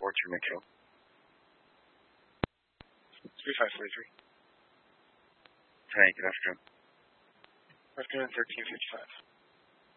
Orchard Metro. 3543. Hi, good afternoon. Afternoon 1355.